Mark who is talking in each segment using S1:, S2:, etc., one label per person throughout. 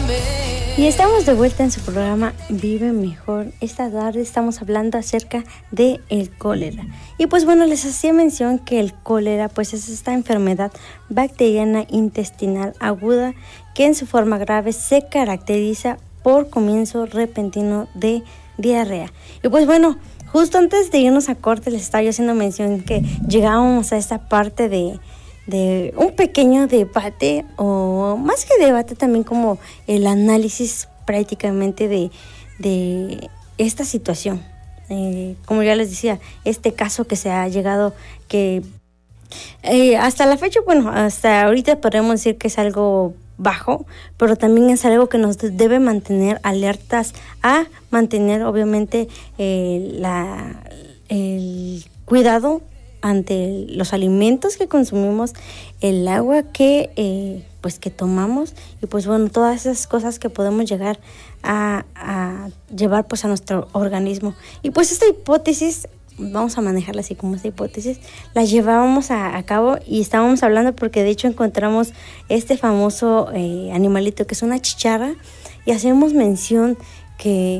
S1: Y estamos de vuelta en su programa Vive Mejor. Esta tarde estamos hablando acerca de el cólera. Y pues bueno, les hacía mención que el cólera pues es esta enfermedad bacteriana intestinal aguda que en su forma grave se caracteriza por comienzo repentino de diarrea. Y pues bueno, justo antes de irnos a corte les estaba yo haciendo mención que llegábamos a esta parte de un pequeño debate, o más que debate también como el análisis prácticamente de esta situación. Como ya les decía, este caso que se ha llegado, que hasta la fecha, bueno, hasta ahorita podemos decir que es algo bajo, pero también es algo que nos debe mantener alertas a mantener obviamente el cuidado ante los alimentos que consumimos, el agua que tomamos y pues bueno, todas esas cosas que podemos llegar a llevar pues a nuestro organismo. Y pues esta hipótesis, vamos a manejarla así como esta hipótesis, la llevábamos a cabo y estábamos hablando porque de hecho encontramos este famoso animalito que es una chicharra y hacemos mención que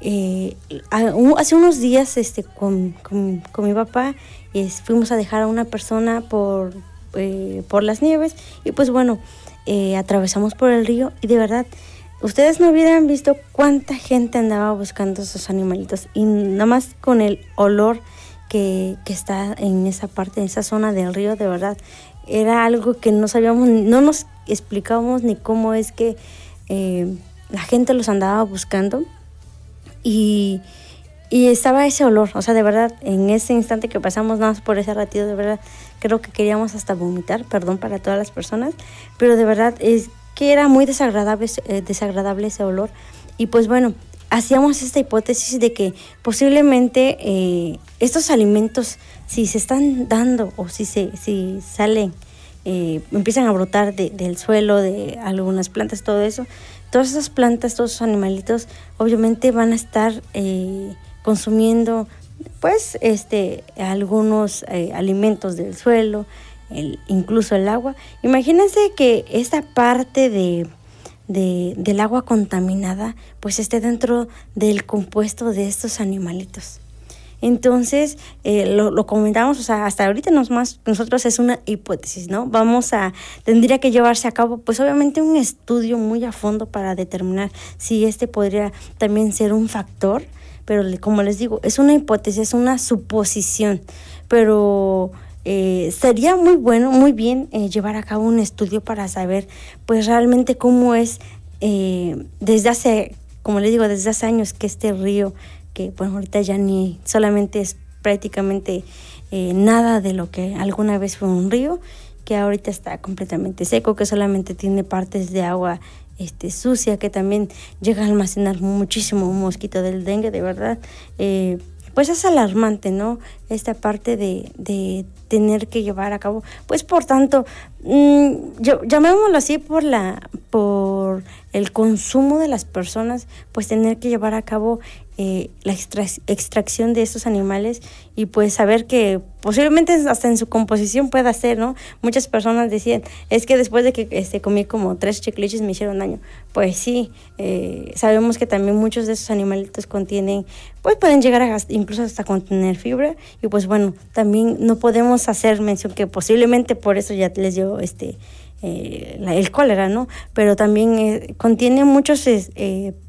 S1: hace unos días con mi papá fuimos a dejar a una persona por las nieves y pues bueno, atravesamos por el río y de verdad ustedes no hubieran visto cuánta gente andaba buscando esos animalitos y nada más con el olor que está en esa parte, en esa zona del río, de verdad era algo que no sabíamos, no nos explicábamos ni cómo es que la gente los andaba buscando. Y estaba ese olor, o sea, de verdad, en ese instante que pasamos nada más por ese ratito, de verdad, creo que queríamos hasta vomitar, perdón para todas las personas, pero de verdad es que era muy desagradable ese olor. Y pues bueno, hacíamos esta hipótesis de que posiblemente estos alimentos, si se están dando o si salen, empiezan a brotar del suelo, de algunas plantas, todo eso, todas esas plantas, todos esos animalitos, obviamente van a estar consumiendo, pues, algunos alimentos del suelo, incluso el agua. Imagínense que esta parte del agua contaminada, pues, esté dentro del compuesto de estos animalitos. Entonces, lo comentamos, o sea, hasta ahorita nosotros es una hipótesis, ¿no? Tendría que llevarse a cabo, pues obviamente un estudio muy a fondo para determinar si podría también ser un factor, pero como les digo, es una hipótesis, es una suposición, pero sería muy bueno, muy bien llevar a cabo un estudio para saber, pues realmente cómo es desde hace años que este río, que bueno, ahorita ya ni solamente es prácticamente nada de lo que alguna vez fue un río, que ahorita está completamente seco, que solamente tiene partes de agua sucia, que también llega a almacenar muchísimo un mosquito del dengue, de verdad. Pues es alarmante, ¿no? Esta parte de tener que llevar a cabo, pues por tanto, llamémoslo así, por el consumo de las personas, pues tener que llevar a cabo la extracción de estos animales y pues saber que posiblemente hasta en su composición pueda ser, ¿no? Muchas personas decían, es que después de que comí como 3 chicliches me hicieron daño. Pues sí, sabemos que también muchos de esos animalitos contienen, pues pueden llegar incluso hasta contener fibra y pues bueno, también no podemos hacer mención que posiblemente por eso ya les dio el cólera, ¿no? Pero también contiene muchos